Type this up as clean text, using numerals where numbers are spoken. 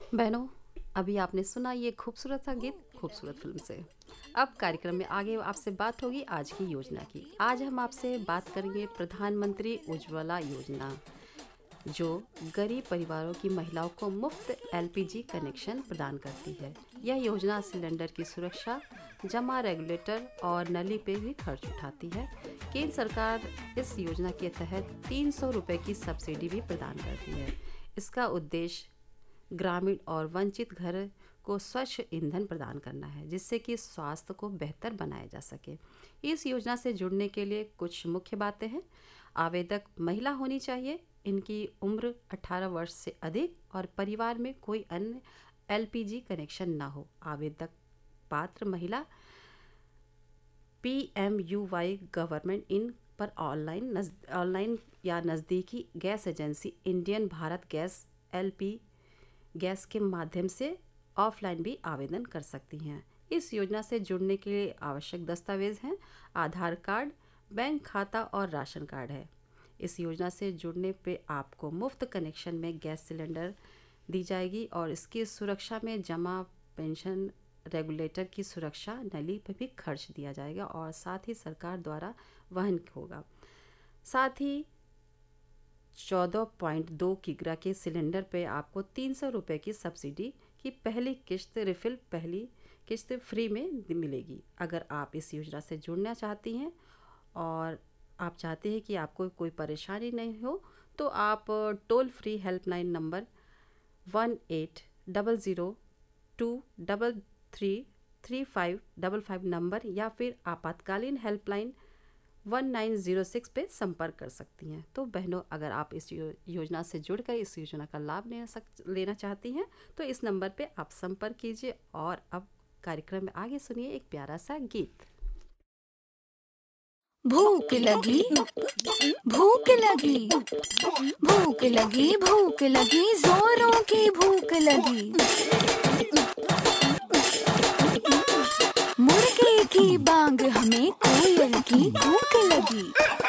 बहनों, अभी आपने सुना ये खूबसूरत सा गीत खूबसूरत फिल्म से। अब कार्यक्रम में आगे आपसे बात होगी आज की योजना की। आज हम आपसे बात करेंगे प्रधानमंत्री उज्ज्वला योजना, जो गरीब परिवारों की महिलाओं को मुफ्त एलपीजी कनेक्शन प्रदान करती है। यह योजना सिलेंडर की सुरक्षा, जमा रेगुलेटर और नली पे भी खर्च उठाती है। केंद्र सरकार इस योजना के तहत 300 रुपये की सब्सिडी भी प्रदान करती है। इसका उद्देश्य ग्रामीण और वंचित घर को स्वच्छ ईंधन प्रदान करना है, जिससे कि स्वास्थ्य को बेहतर बनाया जा सके। इस योजना से जुड़ने के लिए कुछ मुख्य बातें हैं। आवेदक महिला होनी चाहिए, इनकी उम्र 18 वर्ष से अधिक और परिवार में कोई अन्य एलपीजी कनेक्शन ना हो। आवेदक पात्र महिला पीएमयूवाई गवर्नमेंट इन पर ऑनलाइन या नज़दीकी gas agency Indian Bharat gas LP gas के माध्यम से ऑफलाइन भी आवेदन कर सकती हैं। इस योजना से जुड़ने के लिए आवश्यक दस्तावेज हैं: आधार कार्ड, बैंक खाता और राशन कार्ड है। इस योजना से जुड़ने पे आपको मुफ्त कनेक्शन में गैस सिलेंडर दी जाएगी और इसकी सुरक्षा में जमा पेंशन रेगुलेटर की सुरक्षा नली पर भी खर्च दिया जाएगा और साथ ही सरकार द्वारा वहन होगा। साथ ही 14.2 किग्रा के सिलेंडर पे आपको 300 रुपये की सब्सिडी की पहली किस्त फ्री में मिलेगी। अगर आप इस योजना से जुड़ना चाहती हैं और आप चाहते हैं कि आपको कोई परेशानी नहीं हो, तो आप toll free helpline number 1800-233-3555 number या फिर आपातकालीन हेल्पलाइन 1906 पे संपर्क कर सकती हैं। तो बहनों, अगर आप इस योजना से जुड़कर इस योजना का लाभ लेना चाहती हैं तो इस नंबर पे आप संपर्क कीजिए। और अब कार्यक्रम में आगे सुनिए एक प्यारा सा गीत। भूख लगी, भूख लगी, भूख लगी, भूख लगी, जोरों की भूख लगी। मुर्गे की बांग हमें कोयल की भूख लगी।